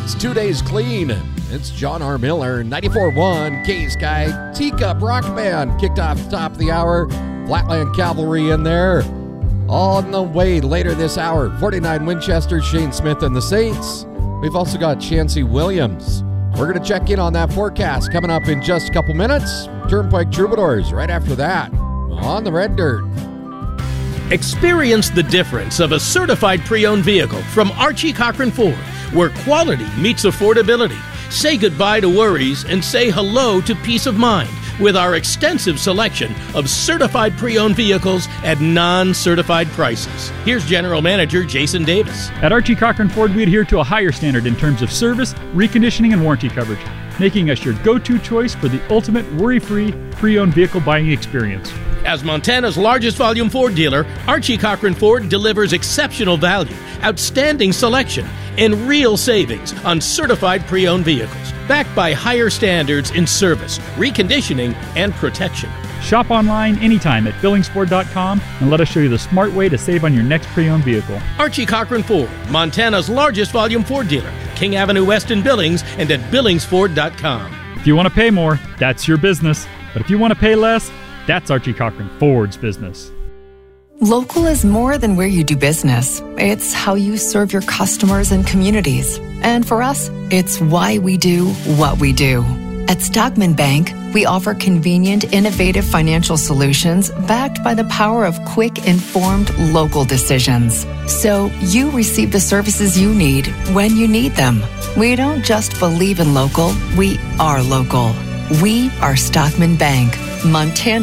It's 2 days clean. It's John R. Miller, 94.1 K-Sky. Teacup Rock Band kicked off the top of the hour. Flatland Cavalry in there. On the way later this hour, 49 Winchester, Shane Smith and the Saints. We've also got Chancey Williams. We're going to check in on that forecast coming up in just a couple minutes. Turnpike Troubadours right after that on the Red Dirt. Experience the difference of a certified pre-owned vehicle from Archie Cochran Ford, where quality meets affordability. Say goodbye to worries and say hello to peace of mind with our extensive selection of certified pre-owned vehicles at non-certified prices. Here's General Manager Jason Davis. At Archie Cochran Ford, we adhere to a higher standard in terms of service, reconditioning, and warranty coverage, making us your go-to choice for the ultimate worry-free pre-owned vehicle buying experience. As Montana's largest volume Ford dealer, Archie Cochran Ford delivers exceptional value, outstanding selection, and real savings on certified pre-owned vehicles, backed by higher standards in service, reconditioning, and protection. Shop online anytime at BillingsFord.com and let us show you the smart way to save on your next pre-owned vehicle. Archie Cochran Ford, Montana's largest volume Ford dealer, King Avenue West in Billings, and at BillingsFord.com. If you want to pay more, that's your business. But if you want to pay less, that's Archie Cochran Ford's business. Local is more than where you do business. It's how you serve your customers and communities. And for us, it's why we do what we do. At Stockman Bank, we offer convenient, innovative financial solutions backed by the power of quick, informed local decisions. So you receive the services you need when you need them. We don't just believe in local, we are local. We are Stockman Bank, Montana.